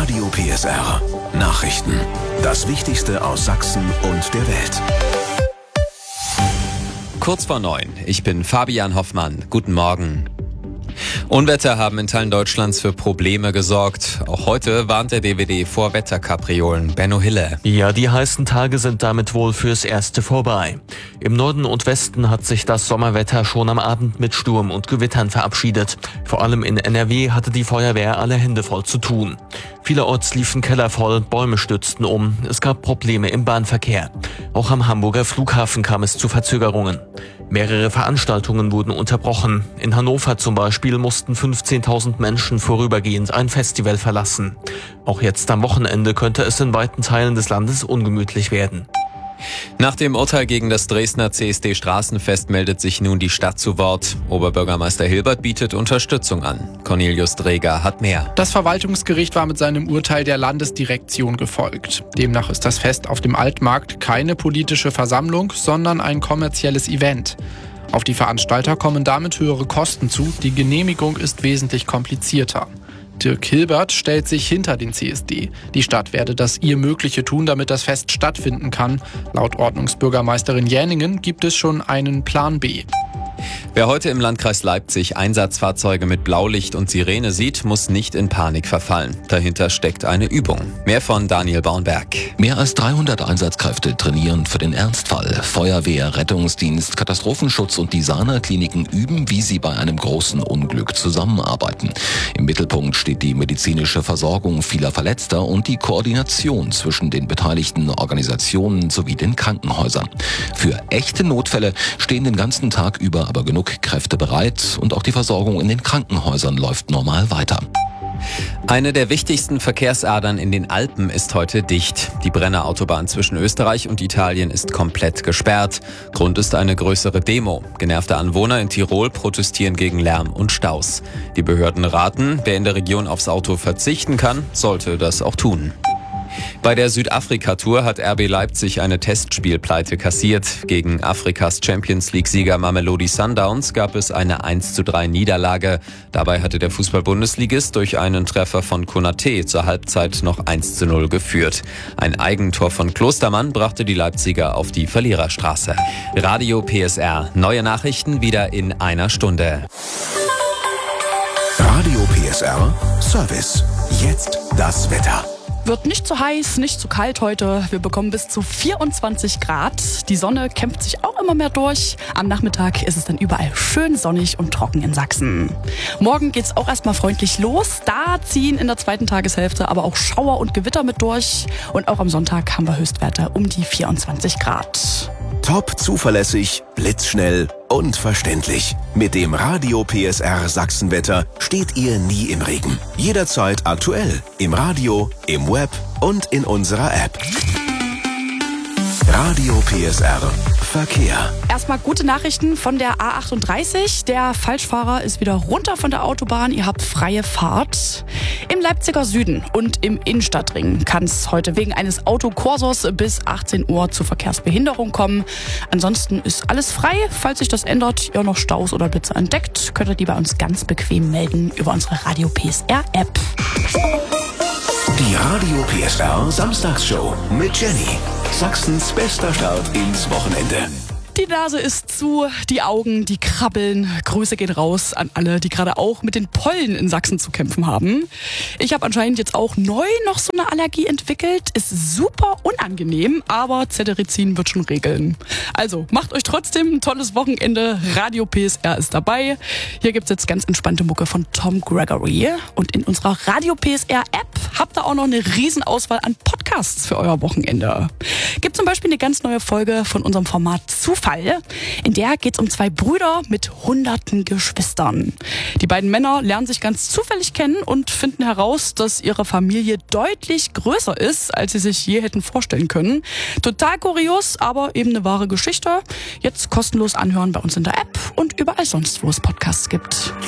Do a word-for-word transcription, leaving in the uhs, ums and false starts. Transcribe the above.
Radio P S R. Nachrichten. Das Wichtigste aus Sachsen und der Welt. Kurz vor neun. Ich bin Fabian Hoffmann. Guten Morgen. Unwetter haben in Teilen Deutschlands für Probleme gesorgt. Auch heute warnt der D W D vor Wetterkapriolen. Benno Hille. Ja, die heißen Tage sind damit wohl fürs Erste vorbei. Im Norden und Westen hat sich das Sommerwetter schon am Abend mit Sturm und Gewittern verabschiedet. Vor allem in N R W hatte die Feuerwehr alle Hände voll zu tun. Vielerorts liefen Keller voll, Bäume stürzten um, es gab Probleme im Bahnverkehr. Auch am Hamburger Flughafen kam es zu Verzögerungen. Mehrere Veranstaltungen wurden unterbrochen. In Hannover zum Beispiel mussten fünfzehntausend Menschen vorübergehend ein Festival verlassen. Auch jetzt am Wochenende könnte es in weiten Teilen des Landes ungemütlich werden. Nach dem Urteil gegen das Dresdner C S D-Straßenfest meldet sich nun die Stadt zu Wort. Oberbürgermeister Hilbert bietet Unterstützung an. Cornelius Dreger hat mehr. Das Verwaltungsgericht war mit seinem Urteil der Landesdirektion gefolgt. Demnach ist das Fest auf dem Altmarkt keine politische Versammlung, sondern ein kommerzielles Event. Auf die Veranstalter kommen damit höhere Kosten zu. Die Genehmigung ist wesentlich komplizierter. Dirk Hilbert stellt sich hinter den C S D. Die Stadt werde das ihr Mögliche tun, damit das Fest stattfinden kann. Laut Ordnungsbürgermeisterin Jäningen gibt es schon einen Plan B. Wer heute im Landkreis Leipzig Einsatzfahrzeuge mit Blaulicht und Sirene sieht, muss nicht in Panik verfallen. Dahinter steckt eine Übung. Mehr von Daniel Baunberg. Mehr als dreihundert Einsatzkräfte trainieren für den Ernstfall. Feuerwehr, Rettungsdienst, Katastrophenschutz und Designerkliniken üben, wie sie bei einem großen Unglück zusammenarbeiten. Im Mittelpunkt steht die medizinische Versorgung vieler Verletzter und die Koordination zwischen den beteiligten Organisationen sowie den Krankenhäusern. Für echte Notfälle stehen den ganzen Tag über aber genug Kräfte bereit und auch die Versorgung in den Krankenhäusern läuft normal weiter. Eine der wichtigsten Verkehrsadern in den Alpen ist heute dicht. Die Brenner Autobahn zwischen Österreich und Italien ist komplett gesperrt. Grund ist eine größere Demo. Genervte Anwohner in Tirol protestieren gegen Lärm und Staus. Die Behörden raten, wer in der Region aufs Auto verzichten kann, sollte das auch tun. Bei der Südafrika-Tour hat R B Leipzig eine Testspielpleite kassiert. Gegen Afrikas Champions-League-Sieger Mamelodi Sundowns gab es eine eins zu drei Niederlage. Dabei hatte der Fußball-Bundesligist durch einen Treffer von Konaté zur Halbzeit noch eins zu null geführt. Ein Eigentor von Klostermann brachte die Leipziger auf die Verliererstraße. Radio P S R. Neue Nachrichten wieder in einer Stunde. Radio P S R Service. Jetzt das Wetter. Wird nicht zu heiß, nicht zu kalt heute. Wir bekommen bis zu vierundzwanzig Grad. Die Sonne kämpft sich auch immer mehr durch. Am Nachmittag ist es dann überall schön sonnig und trocken in Sachsen. Morgen geht's auch erstmal freundlich los. Da ziehen in der zweiten Tageshälfte aber auch Schauer und Gewitter mit durch. Und auch am Sonntag haben wir Höchstwerte um die vierundzwanzig Grad. Top zuverlässig, blitzschnell und verständlich. Mit dem Radio P S R Sachsenwetter steht ihr nie im Regen. Jederzeit aktuell. Im Radio, im Web und in unserer App. Radio P S R Verkehr. Erstmal gute Nachrichten von der A achtunddreißig. Der Falschfahrer ist wieder runter von der Autobahn. Ihr habt freie Fahrt. Im Leipziger Süden und im Innenstadtring kann es heute wegen eines Autokorsos bis achtzehn Uhr zu Verkehrsbehinderung kommen. Ansonsten ist alles frei. Falls sich das ändert, ihr noch Staus oder Blitze entdeckt, könnt ihr die bei uns ganz bequem melden über unsere Radio P S R App. Die Radio P S R Samstagsshow mit Jenny. Sachsens bester Start ins Wochenende. Die Nase ist zu, die Augen, die krabbeln. Grüße gehen raus an alle, die gerade auch mit den Pollen in Sachsen zu kämpfen haben. Ich habe anscheinend jetzt auch neu noch so eine Allergie entwickelt. Ist super unangenehm, aber Cetirizin wird schon regeln. Also macht euch trotzdem ein tolles Wochenende. Radio P S R ist dabei. Hier gibt's jetzt ganz entspannte Mucke von Tom Gregory. Und in unserer Radio P S R App habt ihr auch noch eine Riesenauswahl an Podcasts für euer Wochenende. Gibt zum Beispiel eine ganz neue Folge von unserem Format Zufall. In der geht es um zwei Brüder mit hunderten Geschwistern. Die beiden Männer lernen sich ganz zufällig kennen und finden heraus, dass ihre Familie deutlich größer ist, als sie sich je hätten vorstellen können. Total kurios, aber eben eine wahre Geschichte. Jetzt kostenlos anhören bei uns in der App und überall sonst, wo es Podcasts gibt.